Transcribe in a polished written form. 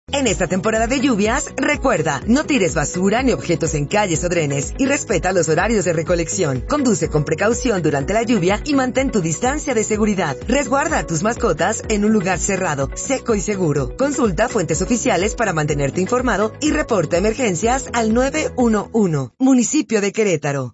En esta temporada de lluvias, recuerda, no tires basura ni objetos en calles o drenes y respeta los horarios de recolección. Conduce con precaución durante la lluvia y mantén tu distancia de seguridad. Resguarda a tus mascotas en un lugar cerrado, seco y seguro. Consulta fuentes oficiales para mantenerte informado y reporta emergencias al 911. Municipio de Querétaro.